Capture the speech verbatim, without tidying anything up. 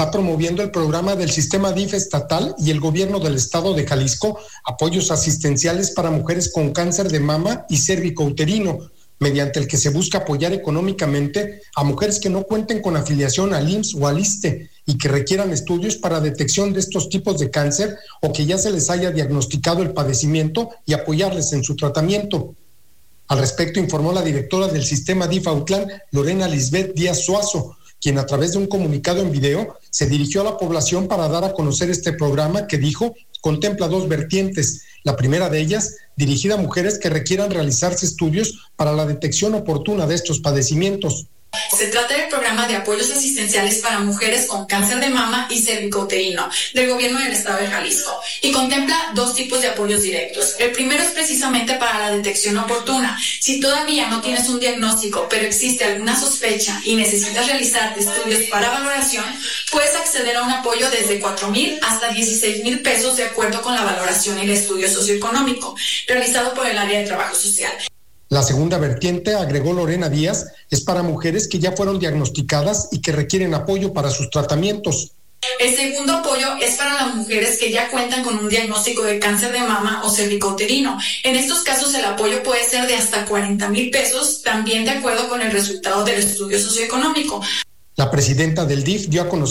está promoviendo el programa del sistema D I F estatal y el gobierno del estado de Jalisco, apoyos asistenciales para mujeres con cáncer de mama y cérvico-uterino, mediante el que se busca apoyar económicamente a mujeres que no cuenten con afiliación al I M S S o al ISSSTE y que requieran estudios para detección de estos tipos de cáncer o que ya se les haya diagnosticado el padecimiento y apoyarles en su tratamiento. Al respecto informó la directora del sistema D I F Autlán, Lorena Lisbeth Díaz Suazo, quien a través de un comunicado en video se dirigió a la población para dar a conocer este programa que, dijo, contempla dos vertientes. La primera de ellas, dirigida a mujeres que requieran realizarse estudios para la detección oportuna de estos padecimientos. Se trata del programa de apoyos asistenciales para mujeres con cáncer de mama y cérvico-uterino del gobierno del estado de Jalisco y contempla dos tipos de apoyos directos. El primero es precisamente para la detección oportuna. Si todavía no tienes un diagnóstico, pero existe alguna sospecha y necesitas realizar estudios para valoración, puedes acceder a un apoyo desde cuatro mil hasta dieciséis mil pesos de acuerdo con la valoración y el estudio socioeconómico realizado por el área de trabajo social. La segunda vertiente, agregó Lorena Díaz, es para mujeres que ya fueron diagnosticadas y que requieren apoyo para sus tratamientos. El segundo apoyo es para las mujeres que ya cuentan con un diagnóstico de cáncer de mama o cérvico-uterino. En estos casos el apoyo puede ser de hasta cuarenta mil pesos, también de acuerdo con el resultado del estudio socioeconómico. La presidenta del D I F dio a conocer